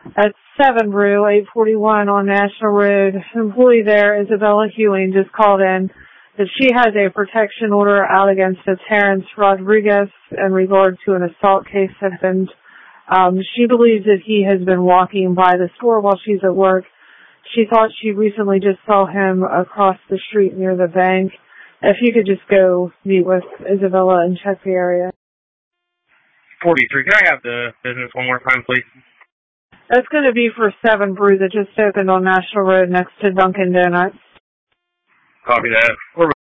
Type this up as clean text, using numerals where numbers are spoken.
At 7 Brew, 841 on National Road. An employee there, Isabella Hewing, just called in that she has a protection order out against a Terrence Rodriguez in regard to an assault case that happened. She believes that he has been walking by the store while she's at work. She thought she recently just saw him across the street near the bank. If you could just go meet with Isabella and check the area. 43. Can I have the business one more time, please? That's going to be for 7 Brew that just opened on National Road next to Dunkin' Donuts. Copy that. Where